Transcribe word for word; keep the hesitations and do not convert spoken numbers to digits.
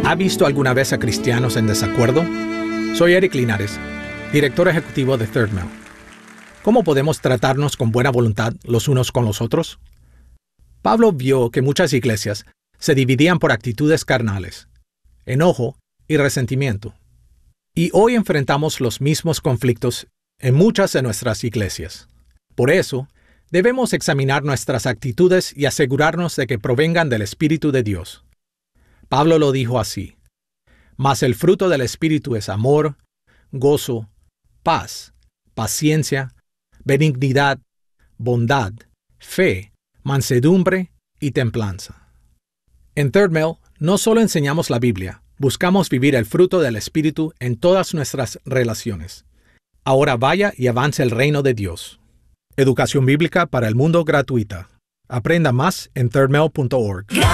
¿Ha visto alguna vez a cristianos en desacuerdo? Soy Eric Linares, director ejecutivo de Third Mill. ¿Cómo podemos tratarnos con buena voluntad los unos con los otros? Pablo vio que muchas iglesias se dividían por actitudes carnales, enojo y resentimiento. Y hoy enfrentamos los mismos conflictos en muchas de nuestras iglesias. Por eso, debemos examinar nuestras actitudes y asegurarnos de que provengan del Espíritu de Dios. Pablo lo dijo así: mas el fruto del Espíritu es amor, gozo, paz, paciencia, benignidad, bondad, fe, mansedumbre y templanza. En Third Mill no solo enseñamos la Biblia, buscamos vivir el fruto del Espíritu en todas nuestras relaciones. Ahora vaya y avance el reino de Dios. Educación bíblica para el mundo gratuita. Aprenda más en third mill punto org.